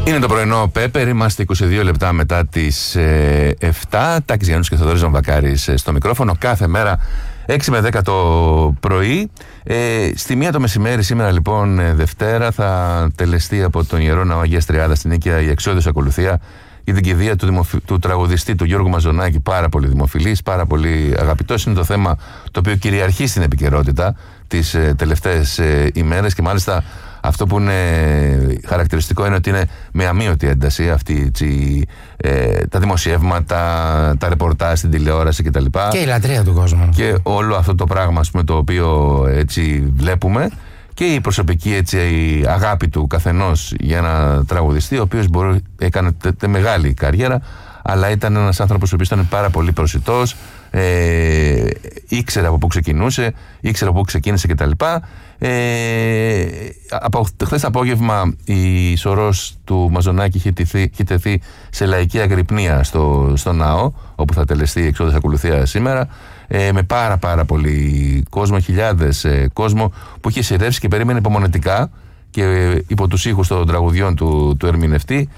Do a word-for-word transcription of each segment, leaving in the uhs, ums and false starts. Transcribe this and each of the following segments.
Είναι το πρωινό Πέπερ, είμαστε είκοσι δύο λεπτά μετά τις ε, επτά. Τάκης Γιάννους και Θοδωρής Ζαμβακάρης στο μικρόφωνο. Κάθε μέρα έξι με δέκα το πρωί. Ε, στη μία το μεσημέρι, σήμερα λοιπόν Δευτέρα, θα τελεστεί από τον Ιερό Ναό Αγίας Τριάδας στην Νίκαια η εξόδιος ακολουθία η δικηδεία του, δημοφι... του τραγουδιστή του Γιώργου Μαζονάκη. Πάρα πολύ δημοφιλής, πάρα πολύ αγαπητός. Είναι το θέμα το οποίο κυριαρχεί στην επικαιρότητα τις ε, τελευταίες ε, ημέρες και μάλιστα. Αυτό που είναι χαρακτηριστικό είναι ότι είναι με αμείωτη ένταση αυτή, έτσι, ε, τα δημοσιεύματα, τα ρεπορτάζ στην τηλεόραση κτλ. Και η λατρεία του κόσμου. Και όλο αυτό το πράγμα, ας πούμε, το οποίο έτσι βλέπουμε και η προσωπική έτσι, η αγάπη του καθενός για ένα τραγουδιστή, ο οποίος μπορεί, έκανε τε, τε, μεγάλη καριέρα, αλλά ήταν ένας άνθρωπος ο οποίος ήταν πάρα πολύ προσιτός, ε, ήξερε από πού ξεκινούσε, ήξερε από πού ξεκίνησε κτλ. Ε, από χθες το απόγευμα η σωρός του Μαζονάκη είχε, τηθεί, είχε τεθεί σε λαϊκή αγρυπνία στο, στο ναό, όπου θα τελεστεί η εξόδος ακολουθία σήμερα, ε, με πάρα πάρα πολύ κόσμο, χιλιάδες ε, κόσμο που είχε σειρεύσει και περίμενε υπομονετικά και ε, υπό τους ήχους των τραγουδιών του, του ερμηνευτή.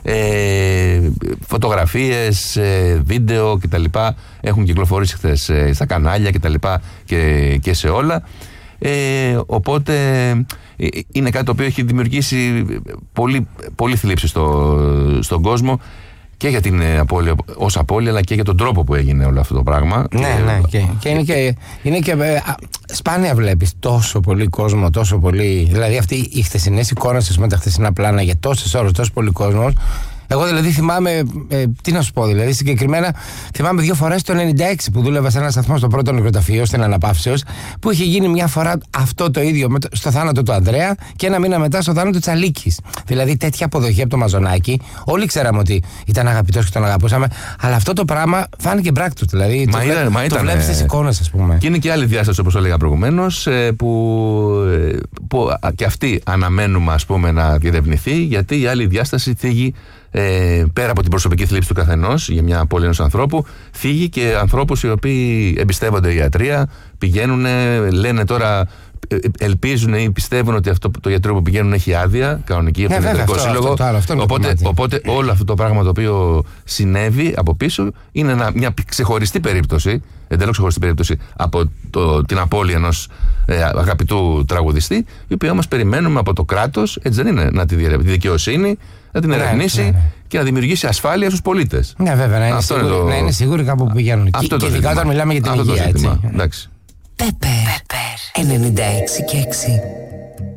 Ε, φωτογραφίες, ε, βίντεο κτλ. Έχουν κυκλοφορήσει χθες ε, στα κανάλια κτλ. Και, και σε όλα. Ε, οπότε ε, είναι κάτι το οποίο έχει δημιουργήσει πολύ, πολύ θλίψη στο, στον κόσμο και για την ε, απώλεια, ως απώλεια, αλλά και για τον τρόπο που έγινε όλο αυτό το πράγμα. Ναι, και, ναι, και, και είναι και, είναι και ε, σπάνια βλέπεις τόσο πολύ κόσμο, τόσο πολύ, δηλαδή αυτή οι χθεσινές εικόνες με τα χθεσινά πλάνα για τόσες ώρες, τόσο πολύ κόσμος. Εγώ δηλαδή θυμάμαι, ε, τι να σου πω, δηλαδή συγκεκριμένα θυμάμαι δύο φορές το ενενήντα έξι που δούλευα σε ένα σταθμό στο πρώτο νεκροταφείο, στην Αναπαύσεως, που είχε γίνει μια φορά αυτό το ίδιο με το, στο θάνατο του Ανδρέα και ένα μήνα μετά στο θάνατο του Τσαλίκης. Δηλαδή τέτοια αποδοχή από το Μαζονάκη. Όλοι ξέραμε ότι ήταν αγαπητός και τον αγαπούσαμε, αλλά αυτό το πράγμα φάνηκε πράκτος. Δηλαδή μα το, ήταν, μα το βλέπεις στις εικόνες, ας πούμε. Και είναι και άλλη διάσταση, όπως έλεγα προηγουμένως, που, που και αυτή αναμένουμε, ας πούμε, να διερευνηθεί, γιατί η άλλη διάσταση θίγει. Ε, πέρα από την προσωπική θλίψη του καθενός για μια απώλεια ενός ανθρώπου, φύγει και ανθρώπους οι οποίοι εμπιστεύονται ιατρία, πηγαίνουν, λένε τώρα, ελπίζουν ή πιστεύουν ότι αυτό το γιατρό που πηγαίνουν έχει άδεια κανονική από τον Ιατρικό Σύλλογο. Αυτό, αυτό, αυτό οπότε, οπότε όλο αυτό το πράγμα το οποίο συνέβη από πίσω είναι ένα, μια ξεχωριστή περίπτωση, εντελώς ξεχωριστή περίπτωση από το, την απώλεια ενός ε, αγαπητού τραγουδιστή, η οποία όμως περιμένουμε από το κράτος, έτσι δεν είναι, να τη, τη δικαιοσύνη να την ερευνήσει, ναι, ναι, ναι, και να δημιουργήσει ασφάλεια στους πολίτες. Ναι, βέβαια, να είναι, σίγουροι, το... να είναι σίγουροι κάπου που πηγαίνουν. Αυτό και και ειδικά όταν μιλάμε για την αυτό υγεία, έτσι. Εντάξει. Πέπερ ενενήντα έξι και έξι.